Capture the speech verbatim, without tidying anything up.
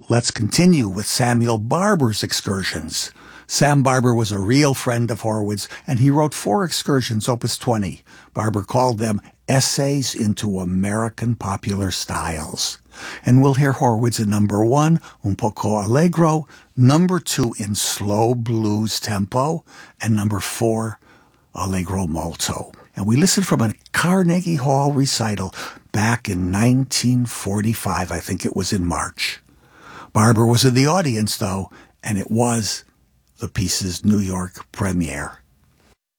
Let's continue with Samuel Barber's excursions. Sam Barber was a real friend of Horwood's, and he wrote four excursions, opus twenty. Barber called them Essays into American Popular Styles. And we'll hear Horwood's in number one, Un poco allegro, number two in slow blues tempo, and number four, allegro molto. And we listened from a Carnegie Hall recital back in nineteen forty-five. I think it was in March. Barber was in the audience, though, and it was the piece's New York premiere.